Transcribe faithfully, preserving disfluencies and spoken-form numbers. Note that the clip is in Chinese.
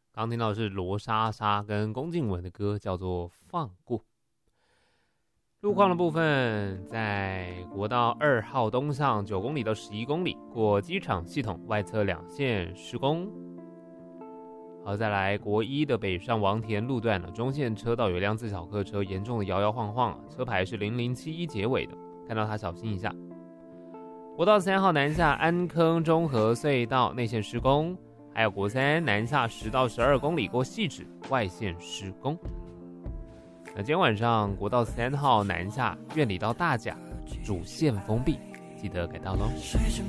刚听到的是罗莎莎跟龚静雯的歌，叫做《放过》。路况的部分，在国道二号东向九公里到十一公里，过机场系统外侧两线施工。好，再来国一的北上王田路段呢，中线车道有一辆自小客车严重的摇摇晃晃，车牌是零零七一结尾的，看到它小心一下。国道三号南下安坑中和隧道内线施工，还有国三南下十到十二公里过汐止外线施工。那今天晚上国道三号南下苑里到大甲主线封闭，记得改道喽。 谁是